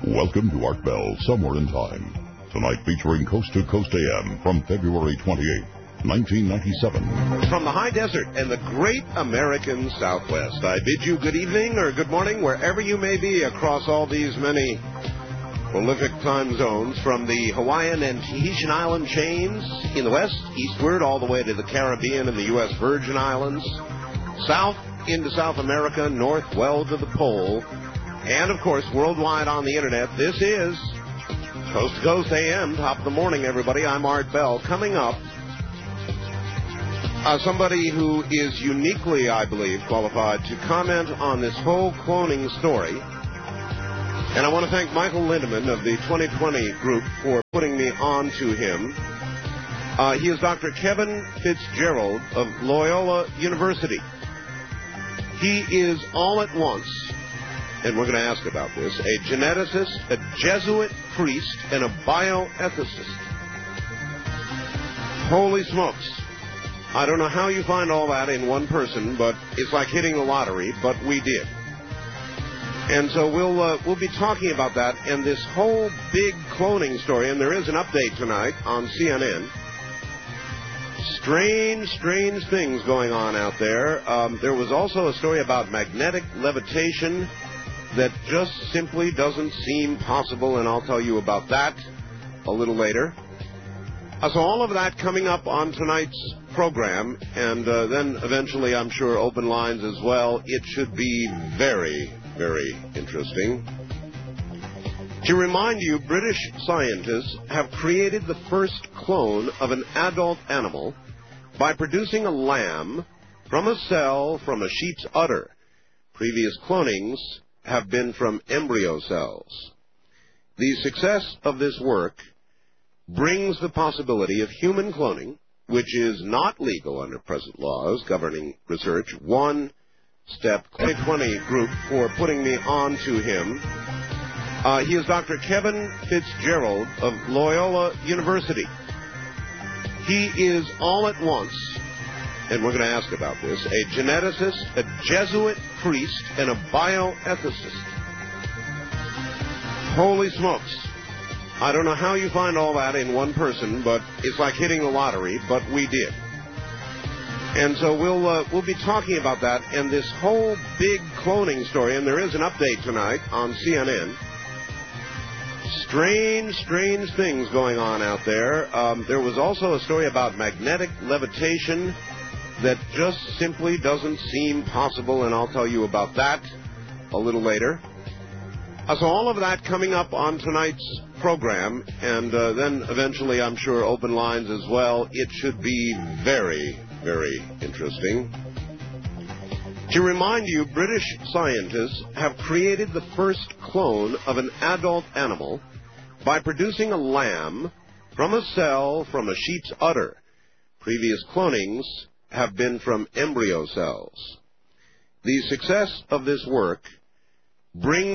Welcome to Art Bell, Somewhere in Time. Tonight featuring Coast to Coast AM from February 28, 1997. From the high desert and the great American Southwest, I bid you good evening or good morning wherever you may be across all these many prolific time zones, from the Hawaiian and Tahitian island chains in the west, eastward all the way to the Caribbean and the U.S. Virgin Islands, south into South America, north well to the pole, and, of course, worldwide on the Internet. This is Coast to Coast AM, top of the morning, everybody. I'm Art Bell. Coming up, somebody who is uniquely, I believe, qualified to comment on this whole cloning story. And I want to thank Michael Lindemann of the 2020 group for putting me on to him. He is Dr. Kevin Fitzgerald of Loyola University. He is all at once, and we're going to ask about this, a geneticist, a Jesuit priest, and a bioethicist. Holy smokes. I don't know how you find all that in one person, but it's like hitting the lottery, but we did. And so we'll be talking about that and this whole big cloning story, and there is an update tonight on CNN. Strange things going on out there. There was also a story about magnetic levitation that just simply doesn't seem possible, and I'll tell you about that a little later. So all of that coming up on tonight's program, and then eventually, I'm sure, open lines as well. It should be very, very interesting. To remind you, British scientists have created the first clone of an adult animal by producing a lamb from a cell from a sheep's udder. Previous clonings have been from embryo cells. The success of this work brings the possibility of human cloning, which is not legal under present laws governing research, one step. 2020 group for putting me on to him. He is Dr. Kevin Fitzgerald of Loyola University. He is all at once, and we're going to ask about this, a geneticist, a Jesuit priest, and a bioethicist. Holy smokes. I don't know how you find all that in one person, but it's like hitting the lottery, but we did. And so we'll be talking about that and this whole big cloning story, and there is an update tonight on CNN. Strange things going on out there. There was also a story about magnetic levitation that just simply doesn't seem possible, and I'll tell you about that a little later. So all of that coming up on tonight's program, and then eventually, I'm sure, open lines as well. It should be very, very interesting. To remind you, British scientists have created the first clone of an adult animal by producing a lamb from a cell from a sheep's udder. Previous clonings have been from embryo cells. The success of this work brings